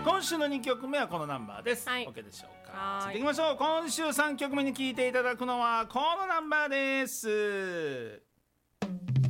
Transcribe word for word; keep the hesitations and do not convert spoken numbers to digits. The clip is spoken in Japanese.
今週のにきょくめはこのナンバーです、 はい、 OK でしょうか。 はい、 続いていきましょう。今週さんきょくめに聴いていただくのはこのナンバーです。